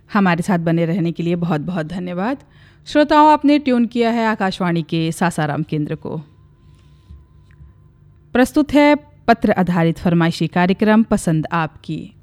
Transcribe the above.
हमारे साथ बने रहने के लिए बहुत बहुत धन्यवाद। श्रोताओं, आपने ट्यून किया है आकाशवाणी के सासाराम केंद्र को। प्रस्तुत है पत्र आधारित फरमाइशी कार्यक्रम पसंद आपकी।